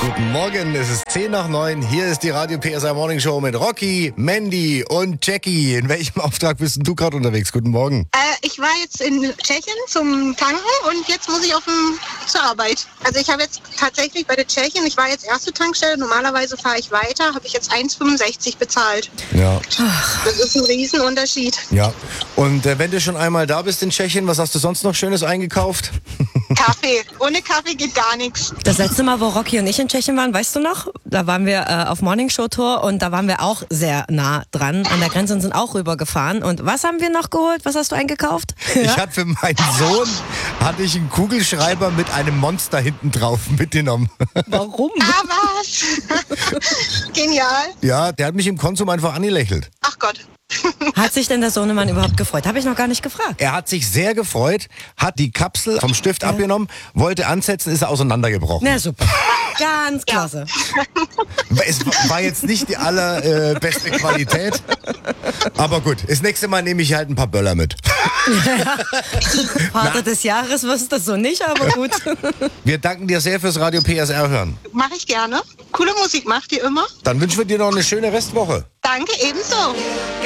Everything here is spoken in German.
Guten Morgen, es ist 10 nach 9. Hier ist die Radio PSR Morning Show mit Rocky, Mandy und Jackie. In welchem Auftrag bist denn du gerade unterwegs? Guten Morgen. Ich war jetzt in Tschechien zum Tanken und jetzt muss ich zur Arbeit. Also ich habe jetzt tatsächlich bei der Tschechien, ich war jetzt erste Tankstelle, normalerweise fahre ich weiter, habe ich jetzt 1,65 bezahlt. Ja. Das ist ein Riesenunterschied. Ja. Und wenn du schon einmal da bist in Tschechien, was hast du sonst noch Schönes eingekauft? Kaffee. Ohne Kaffee geht gar nichts. Das letzte Mal, wo Rocky und ich in Tschechien waren, weißt du noch? Da waren wir auf Morning Show Tour und da waren wir auch sehr nah dran an der Grenze und sind auch rübergefahren. Und was haben wir noch geholt? Was hast du eingekauft? Ich hatte für meinen Sohn einen Kugelschreiber mit einem Monster hinten drauf mitgenommen. Warum? Ah, was? Genial. Ja, der hat mich im Konsum einfach angelächelt. Ach Gott. Hat sich denn der Sohnemann überhaupt gefreut? Habe ich noch gar nicht gefragt. Er hat sich sehr gefreut, hat die Kapsel vom Stift abgenommen, wollte ansetzen, ist er auseinandergebrochen. Na super. Ganz klasse. Es war jetzt nicht die allerbeste Qualität, aber gut, das nächste Mal nehme ich halt ein paar Böller mit. Vater des Jahres wirst du so nicht, aber gut. Wir danken dir sehr fürs Radio PSR hören. Mache ich gerne. Coole Musik macht ihr immer. Dann wünschen wir dir noch eine schöne Restwoche. Danke, ebenso.